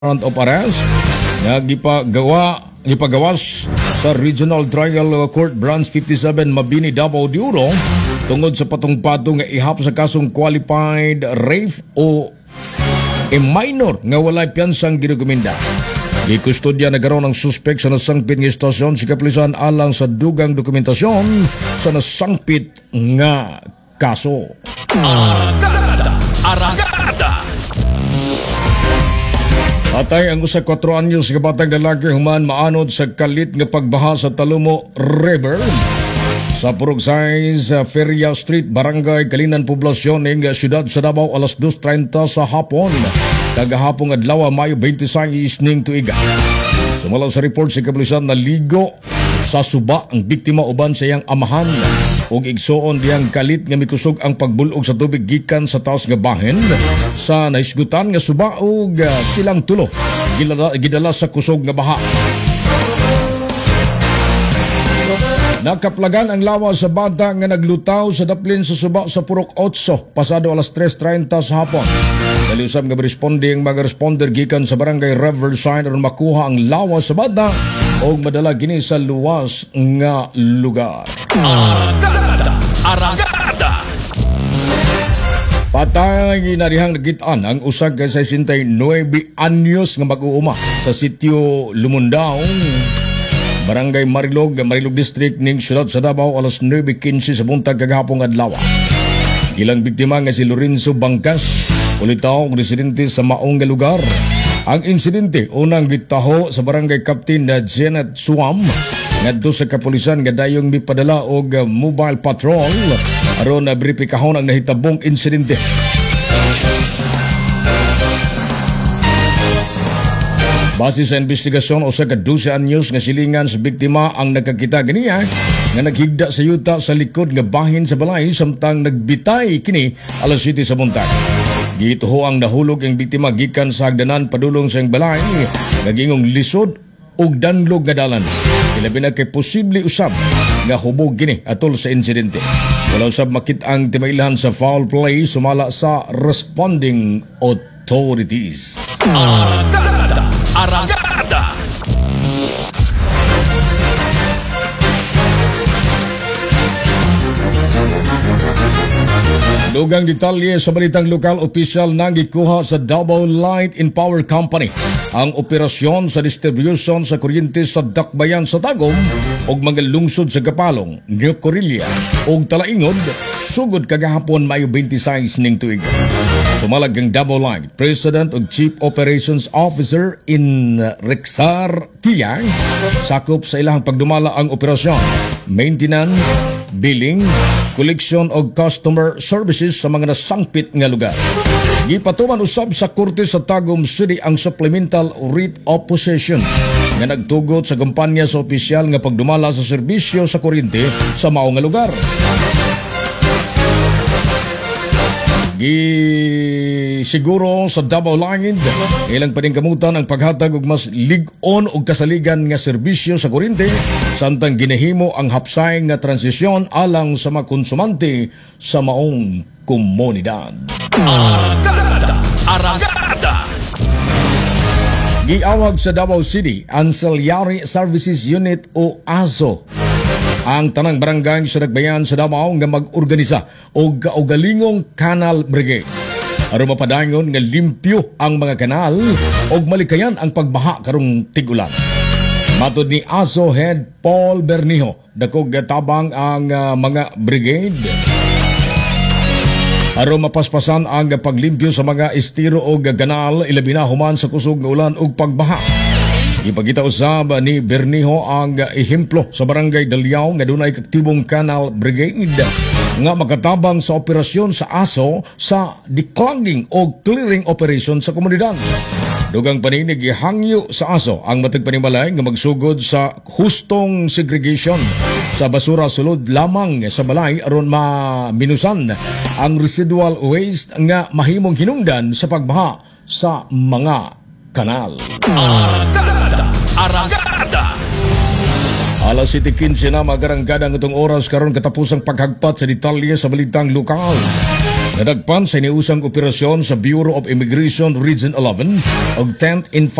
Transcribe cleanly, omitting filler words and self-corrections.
warrant of arrest na gipagawas sa Regional Trial Court Branch 57 Mabini, Davao de Oro tungod sa patong-patong nga ihap sa kasong qualified rape o minor nga walay piyansang girekomenda. Gikustodya na karon ang suspek sa nasangpit nga istasyon si kapulisan alang sa dugang dokumentasyon sa nasangpit nga kaso. Aragada. Atay ang usa 4 anyos nga batang lalaki human maanod sa kalit nga pagbaha sa Talumo River sa Purugsay sa Feria Street, Barangay Kalinan, Poblasyon ng siyudad sa Davao alas 2:30 sa hapon. Kagahapong adlaw Mayo 26 ning tuiga. Sumala sa report sa kapulisan na ligo sa suba ang biktima uban sa iyang amahan ug igsuon diyang kalit nga mikusog ang pagbulog sa tubig gikan sa taos nga bahin sa naisgutan nga suba ug silang tulo gidala sa kusog nga baha. Nakaplagan ang lawa sa bata nga naglutaw sa daplin sa suba sa Purok 8 pasado alas 3:30 sa hapon. Daliusab nga responding mga responder gikan sa Barangay Riverside aron makuha ang lawa sa bata o madala kini sa luwas nga lugar. Aragada. Patay ginarihang nagitaan ang usa ka 69 anyos nga mag-uuma sa sitio Lumundaw, Barangay Marilog District ning siyudad sa Davao alas 9:15 sa buntag kagahapong adlaw. Ilang biktima nga si Lorenzo Bangkas, ulitaw residente sa maong nga lugar. Ang insidente unang gitaho sa Barangay Captain na Janet Suam ngadto sa kapulisan nga dayong mipadala og mobile patrol aron na beripikahon ang nahitabong insidente. Base sa investigasyon, usa ka 12 anyos nga silingan sa biktima ang nagkakita ganiya nga naghigda sa yuta sa likod nga bahin sa balay samtang nagbitay kini alas 7 sa buntag. Gituho ang nahulog ang biktima gikan sa hagdanan padulong sa balay nagingong lisod ug danlog nga dalan. Ilabi na kay posible usab nga hubog kini atol sa insidente. Wala usab makit-ang timailhan sa foul play sumala sa responding authorities. Aragada. Dugang detalye sa balitang lokal, opisyal nang gikuha sa Davao Light and Power Company ang operasyon sa distribution sa kuryente sa Dakbayan sa Tagum ug mga lungsod sa Kapalong, New Corilla ug Talaingod sugod kagahapon Mayo 26 ning tuig. Sumalag ang Davao Light President ug Chief Operations Officer in Rexar Tiang sakop sa ilang pagdumala ang operasyon, maintenance, billing, collection og customer services sa mga nasangpit nga lugar. Gipatuman usab sa Korte sa Tagum City ang supplemental writ of possession nga nagtugot sa kumpanya sa opisyal nga pagdumala sa serbisyo sa kuryente sa mao nga lugar. Siguro sa Davao Light ilang paningkamutan ang paghatag og mas lig-on og kasaligan nga serbisyo sa kuryente samtang ginahimo ang hapsay nga transisyon alang sa mga konsumante sa maong komunidad. Aragada. Giawag sa Davao City Ancillary Services Unit o ASO ang tanang barangay sa Dakbayan sa Davao nga mag-organisa og kaugalingong Canal Brigade aron mapadayon nga limpyo ang mga kanal og malikayan ang pagbaha karong tig-ulan. Matod ni ASO Head Paul Bernijo, dakog tabang ang mga brigade aron mapaspasan ang paglimpyo sa mga estero o kanal ilabi na human sa kusog nga ulan ug pagbaha. Ipakita usab ni Bernijo ang ehemplo sa Barangay Dalyao nga dunay aktibong Canal Brigade nga makatabang sa operasyon sa ASO sa declogging o clearing operation sa komunidad. Dugang paninig ihangyo sa ASO ang matag panimalay nga magsugod sa hustong segregation sa basura sulod lamang sa balay aron maminusan ang residual waste nga mahimong hinungdan sa pagbaha sa mga kanal. Aragada. Alas 7:15 na magaranggadang itong oras karon katapusang paghagpat sa detalye sa balitang lokal. Nadagpan sa iniusang operasyon sa Bureau of Immigration Region 11 og 10th